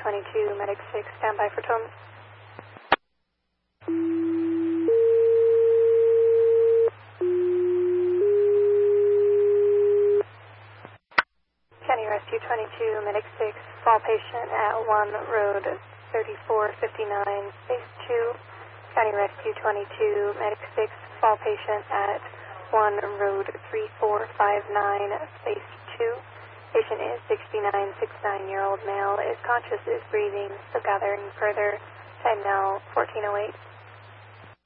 22, Medic 6, standby for tone. County Rescue 22, Medic 6, fall patient at 1 Road 3459, Space 2. County Rescue 22, Medic 6, fall patient at 1 Road 3459, Space 2. Patient is 69-year-old male, is conscious, is breathing, still gathering further. Time now 14:08.